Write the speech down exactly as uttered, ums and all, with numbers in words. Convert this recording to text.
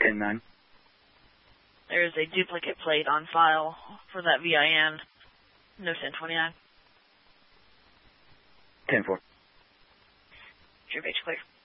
ten nine. There is a duplicate plate on file for that V I N. No ten twenty-nine. ten four. Your page clear.